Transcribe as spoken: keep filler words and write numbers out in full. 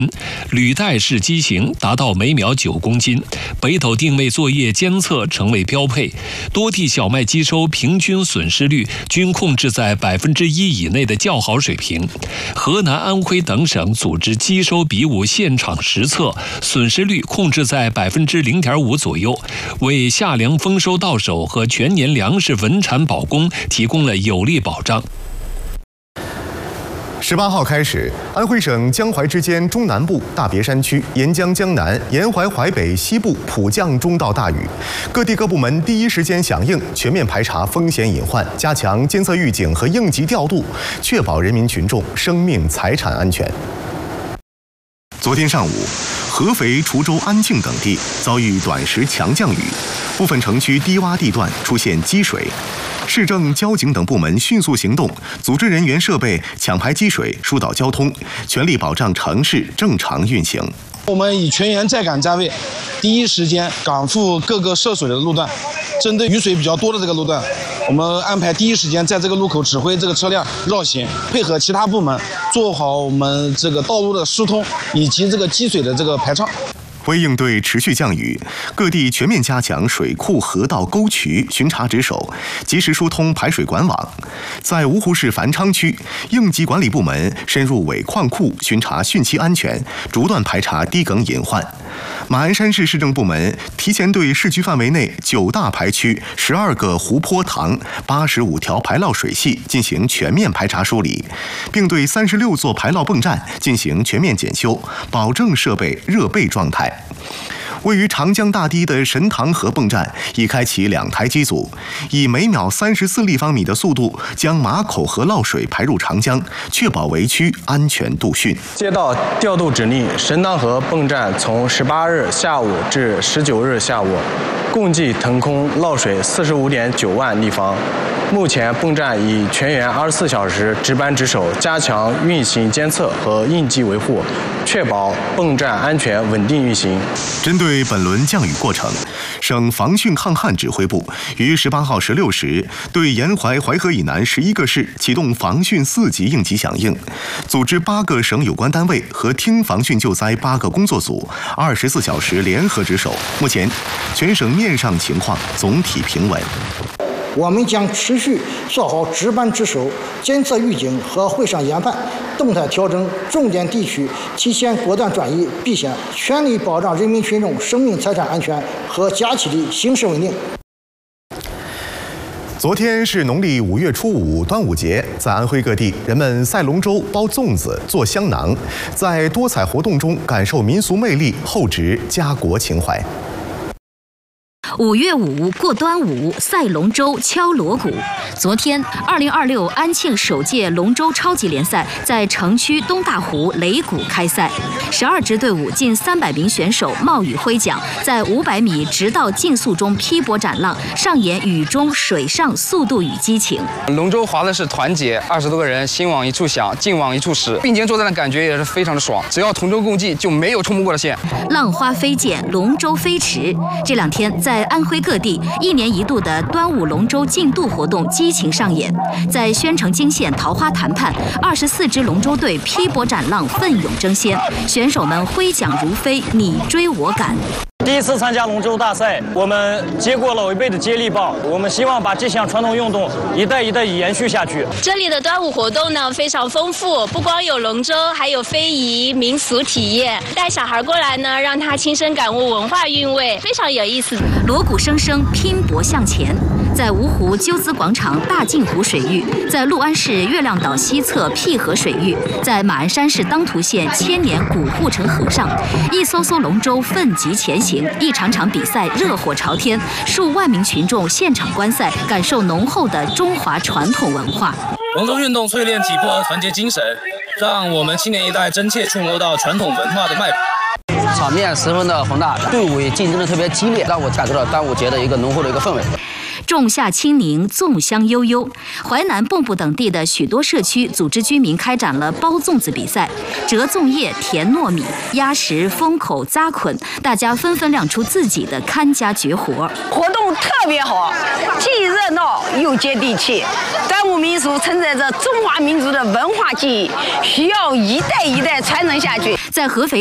履带式机型达到每秒九公斤，北斗定位作业监测成为标配。多地小麦机收平均损失率均控制在百分之一以内的较好水平。河南、安徽等省组织机收比武现场实测，损失率控制在百分之零点五左右，为夏粮丰收到手和全年粮食稳产保供提供了有力保障。 十八号开始，安徽省江淮之间中南部大别山区、沿江江南、沿淮淮北西部普降中到大雨，各地各部门第一时间响应，全面排查风险隐患，加强监测预警和应急调度，确保人民群众生命财产安全。昨天上午，合肥、滁州、安庆等地遭遇短时强降雨，部分城区低洼地段出现积水。市政、交警等部门迅速行动，组织人员、设备抢排积水，疏导交通，全力保障城市正常运行。 我们以全员在岗在位，第一时间赶赴各个涉水的路段。针对雨水比较多的这个路段，我们安排第一时间在这个路口指挥这个车辆绕行，配合其他部门做好我们这个道路的疏通以及这个积水的这个排畅。 为应对持续降雨，各地全面加强水库、河道、沟渠巡查值守，及时疏通排水管网。在芜湖市繁昌区，应急管理部门深入尾矿库巡查汛期安全，逐段排查堤埂隐患。马鞍山市市政部门提前对市区范围内九大排区、十二个湖泊塘、八十五条排涝水系进行全面排查梳理，并对三十六座排涝泵站进行全面检修，保证设备热备状态。位于长江大堤的神塘河泵站已开启两台机组，以每秒三十四立方米的速度将马口河涝水排入长江，确保围区安全度汛。 接到调度指令，神塘河泵站从十八日下午至十九日下午，共计腾空涝水四十五点九万立方。目前泵站已全员二十四小时值班值守，加强运行监测和应急维护，确保泵站安全稳定运行。 针对本轮降雨过程，省防汛抗旱指挥部于十八号十六时对沿淮淮河以南十一个市启动防汛四级应急响应，组织八个省有关单位和厅防汛救灾八个工作组，二十四小时联合值守。目前，全省面上情况总体平稳。 我们将持续做好值班值守、监测预警和会上研判，动态调整重点地区，提前果断转移避险，全力保障人民群众生命财产安全和假期的形势稳定。 昨天是农历五月初五，端午节，在安徽各地，人们赛龙舟、包粽子、做香囊，在多彩活动中感受民俗魅力，厚植家国情怀。 五月五过端午，赛龙舟、敲锣鼓。昨天，二零二六安庆首届龙舟超级联赛在城区东大湖擂鼓开赛，十二支队伍近三百名选手冒雨挥桨，在五百米直道竞速中劈波斩浪，上演雨中水上速度与激情。 龙舟划的是团结，二十多个人心往一处想，劲往一处使，并肩作战的感觉也是非常的爽。只要同舟共济，就没有冲不过的线。 浪花飞溅，龙舟飞驰。这两天在安徽各地，一年一度的端午龙舟竞渡活动激情上演。在宣城泾县桃花潭畔，二十四支龙舟队劈波斩浪，奋勇争先，选手们挥桨如飞，你追我赶。 第一次参加龙舟大赛，我们接过老一辈的接力棒，我们希望把这项传统运动一代一代延续下去。 这里的端午活动呢非常丰富，不光有龙舟，还有非遗民俗体验。带小孩过来呢，让他亲身感悟文化韵味，非常有意思。 锣鼓声声，拼搏向前。在芜湖鸠兹广场大镜湖水域，在六安市月亮岛西侧辟河水域，在马鞍山市当涂县千年古护城河上，一艘艘龙舟奋楫前行，一场场比赛热火朝天，数万名群众现场观赛，感受浓厚的中华传统文化。 龙舟运动淬炼体魄和团结精神，让我们青年一代真切触摸到传统文化的脉搏。 场面十分的宏大，队伍也竞争的特别激烈，让我感受到端午节的一个浓厚的一个氛围。 仲夏清宁，粽香悠悠。淮南、蚌埠等地的许多社区组织居民开展了包粽子比赛，折粽叶、填糯米、压实、封口、扎捆，大家纷纷亮出自己的看家绝活。 活动特别好，既热闹又接地气。端午民俗承载着中华民族的文化记忆，需要一代一代传承下去。 在合肥